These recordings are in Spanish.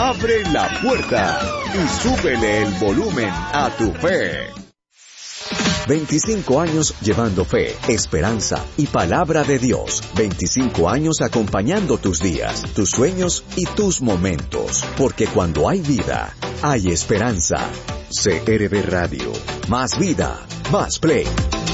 Abre la puerta y súbele el volumen a tu fe. 25 años llevando fe, esperanza y palabra de Dios. 25 años acompañando tus días, tus sueños y tus momentos. Porque cuando hay vida, hay esperanza. CRB Radio. Más vida, más play.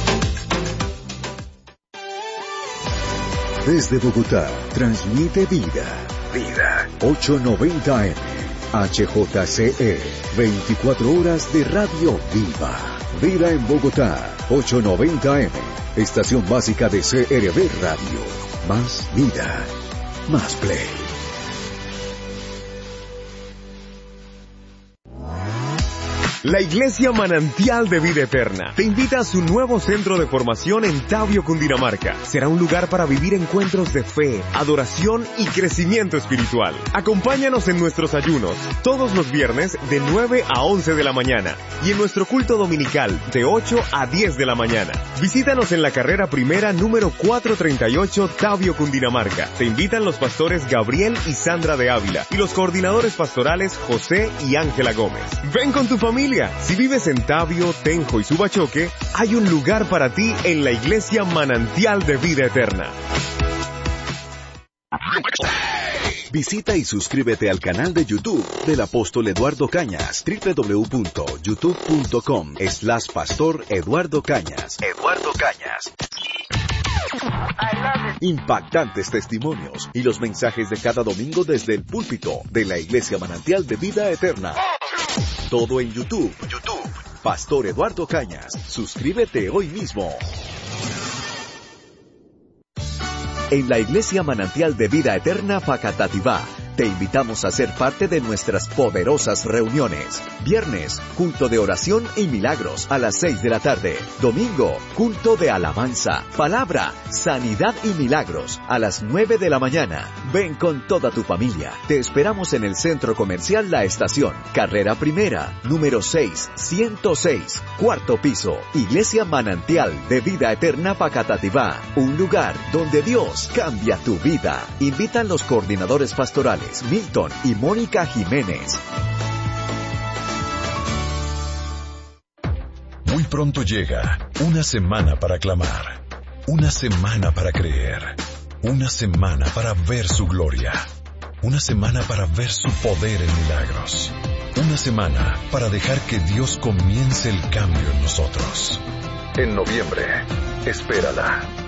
Desde Bogotá, transmite Vida. Vida. 890M. HJCE. 24 horas de radio viva. Vida en Bogotá. 890M. Estación básica de CRB Radio. Más vida. Más play. La Iglesia Manantial de Vida Eterna te invita a su nuevo centro de formación en Tabio, Cundinamarca. Será un lugar para vivir encuentros de fe, adoración y crecimiento espiritual. Acompáñanos en nuestros ayunos todos los viernes de 9 a 11 de la mañana y en nuestro culto dominical de 8 a 10 de la mañana. Visítanos en la carrera primera número 438 Tabio, Cundinamarca. Te invitan los pastores Gabriel y Sandra de Ávila y los coordinadores pastorales José y Ángela Gómez. Ven con tu familia. Si vives en Tabio, Tenjo y Subachoque, hay un lugar para ti en la Iglesia Manantial de Vida Eterna. Visita y suscríbete al canal de YouTube del Apóstol Eduardo Cañas, www.youtube.com/Pastor Eduardo Cañas. Eduardo Cañas. Impactantes testimonios y los mensajes de cada domingo desde el púlpito de la Iglesia Manantial de Vida Eterna. Todo en YouTube. Pastor Eduardo Cañas. Suscríbete hoy mismo. En la Iglesia Manantial de Vida Eterna Facatativá, te invitamos a ser parte de nuestras poderosas reuniones. Viernes, culto de oración y milagros a las 6 de la tarde. Domingo, culto de alabanza, palabra, sanidad y milagros a las 9 de la mañana. Ven con toda tu familia. Te esperamos en el Centro Comercial La Estación, carrera primera, número 6, 106, cuarto piso. Iglesia Manantial de Vida Eterna Facatativá, un lugar donde Dios cambia tu vida. Invitan los coordinadores pastorales Milton y Mónica Jiménez. Muy pronto llega una semana para clamar, una semana para creer, una semana para ver su gloria, una semana para ver su poder en milagros, una semana para dejar que Dios comience el cambio en nosotros. En noviembre, espérala.